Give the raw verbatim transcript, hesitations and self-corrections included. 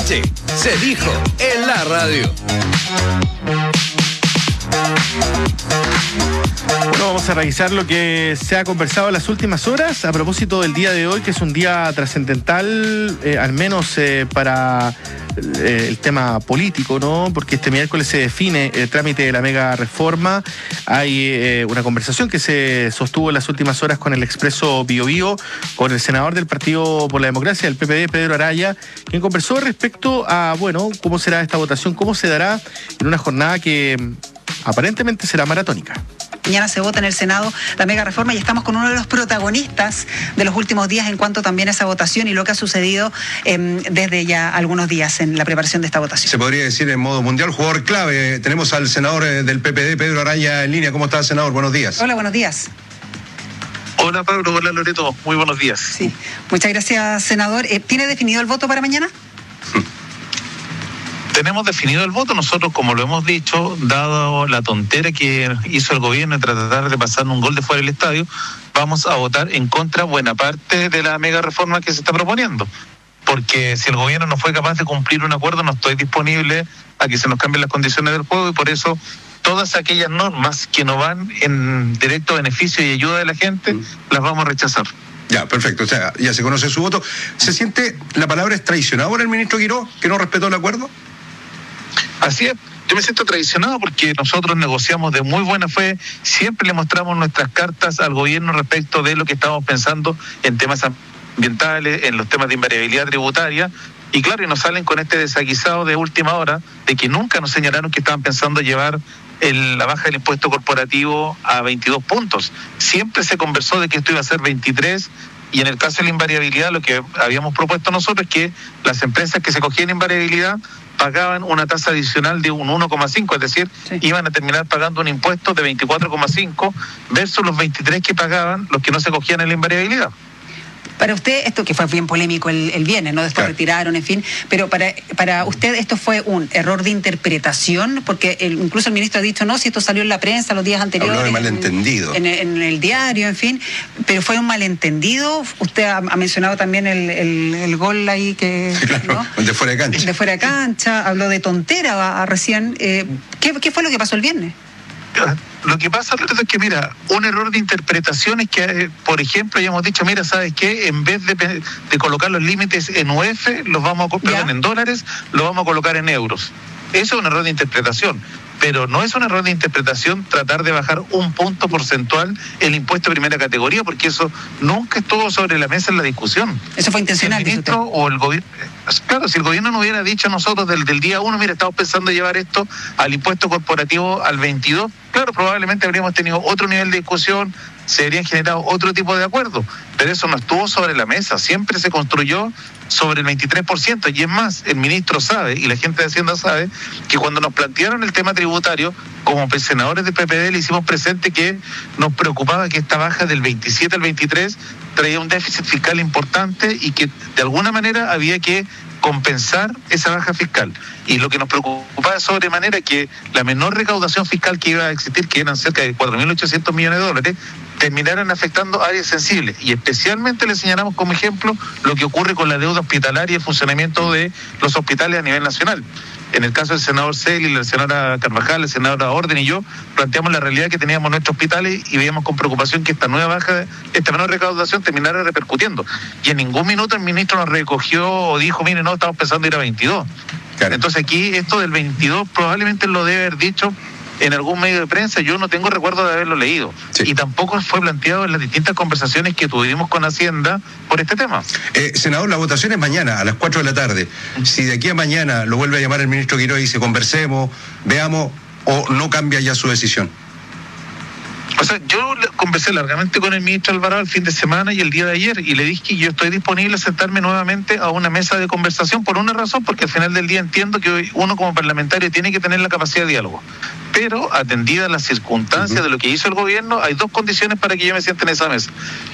noche se dijo en la radio. Bueno, vamos a revisar lo que se ha conversado en las últimas horas a propósito del día de hoy, que es un día trascendental, eh, al menos eh, para eh, el tema político, ¿no? Porque este miércoles se define el trámite de la mega reforma. Hay eh, una conversación que se sostuvo en las últimas horas con el Expreso Bio Bio, con el senador del Partido por la Democracia, del P P D, Pedro Araya, quien conversó respecto a, bueno, cómo será esta votación, cómo se dará en una jornada que aparentemente será maratónica. Mañana se vota en el Senado la mega reforma y estamos con uno de los protagonistas de los últimos días en cuanto también a esa votación y lo que ha sucedido eh, desde ya algunos días en la preparación de esta votación. Se podría decir en modo mundial, jugador clave. Tenemos al senador del P P D, Pedro Araya, en línea. ¿Cómo está, senador? Buenos días. Hola, buenos días. Hola, Pablo. Hola, Loreto. Muy buenos días. Sí. Muchas gracias, senador. Eh, ¿Tiene definido el voto para mañana? Tenemos definido el voto. Nosotros, como lo hemos dicho, dado la tontera que hizo el gobierno de tratar de pasar un gol de fuera del estadio, vamos a votar en contra buena parte de la mega reforma que se está proponiendo. Porque si el gobierno no fue capaz de cumplir un acuerdo, no estoy disponible a que se nos cambien las condiciones del juego, y por eso todas aquellas normas que no van en directo beneficio y ayuda de la gente, mm. las vamos a rechazar. Ya, perfecto. O sea, ya se conoce su voto. ¿Se siente, la palabra es traicionado por el ministro Quirós, que no respetó el acuerdo? Así es, yo me siento traicionado porque nosotros negociamos de muy buena fe, siempre le mostramos nuestras cartas al gobierno respecto de lo que estamos pensando en temas ambientales, en los temas de invariabilidad tributaria, y claro, y nos salen con este desaguisado de última hora de que nunca nos señalaron que estaban pensando llevar el, la baja del impuesto corporativo a veintidós puntos. Siempre se conversó de que esto iba a ser veintitrés, y en el caso de la invariabilidad lo que habíamos propuesto nosotros es que las empresas que se cogían invariabilidad pagaban una tasa adicional de un uno coma cinco, es decir, sí. iban a terminar pagando un impuesto de veinticuatro coma cinco versus los veintitrés que pagaban los que no se cogían en la invariabilidad. Para usted, esto que fue bien polémico el, el viernes, ¿no? Después claro. retiraron, en fin, pero para para usted esto fue un error de interpretación, porque el, incluso el ministro ha dicho, no, si esto salió en la prensa los días anteriores. Habló de malentendido. En, en, en el diario, en fin, pero fue un malentendido. Usted ha, ha mencionado también el, el, el gol ahí que... Claro, ¿no? El de fuera de cancha. El de fuera de cancha, habló de tontera a, a recién. Eh, ¿qué, ¿Qué fue lo que pasó el viernes? Lo que pasa es que, mira, un error de interpretación es que, por ejemplo, hayamos dicho, mira, ¿sabes qué? En vez de, de colocar los límites en U F, los vamos a perdón, en dólares, los vamos a colocar en euros. Eso es un error de interpretación. Pero no es un error de interpretación tratar de bajar un punto porcentual el impuesto de primera categoría, porque eso nunca estuvo sobre la mesa en la discusión. Eso fue intencional. Si el ministro o el gobierno, claro, si el gobierno nos hubiera dicho a nosotros del, del día uno, mira, estamos pensando llevar esto al impuesto corporativo al veintidós, claro, probablemente habríamos tenido otro nivel de discusión, se habrían generado otro tipo de acuerdos, pero eso no estuvo sobre la mesa, siempre se construyó sobre el veintitrés por ciento, y es más, el ministro sabe, y la gente de Hacienda sabe, que cuando nos plantearon el tema tributario, como senadores del P P D le hicimos presente que nos preocupaba que esta baja del veintisiete al veintitrés traía un déficit fiscal importante y que de alguna manera había que compensar esa baja fiscal. Y lo que nos preocupaba de sobremanera que la menor recaudación fiscal que iba a existir, que eran cerca de cuatro mil ochocientos millones de dólares, terminaran afectando áreas sensibles. Y especialmente le señalamos como ejemplo lo que ocurre con la deuda hospitalaria y el funcionamiento de los hospitales a nivel nacional. En el caso del senador Celi, la senadora Carvajal, la senadora Orden y yo, planteamos la realidad que teníamos en nuestros hospitales y veíamos con preocupación que esta nueva baja, esta menor recaudación terminara repercutiendo. Y en ningún minuto el ministro nos recogió o dijo, mire, no, estamos pensando ir a veintidós. Claro. Entonces aquí esto del veintidós probablemente lo debe haber dicho en algún medio de prensa, yo no tengo recuerdo de haberlo leído. Sí. Y tampoco fue planteado en las distintas conversaciones que tuvimos con Hacienda por este tema. Eh, senador, la votación es mañana, a las cuatro de la tarde. Si de aquí a mañana lo vuelve a llamar el ministro Quirós y dice, conversemos, veamos, o no cambia ya su decisión. O sea, yo conversé largamente con el ministro Alvarado el fin de semana y el día de ayer, y le dije que yo estoy disponible a sentarme nuevamente a una mesa de conversación por una razón, porque al final del día entiendo que uno como parlamentario tiene que tener la capacidad de diálogo. Pero, atendida las circunstancias uh-huh. de lo que hizo el gobierno, hay dos condiciones para que yo me siente en esa mesa.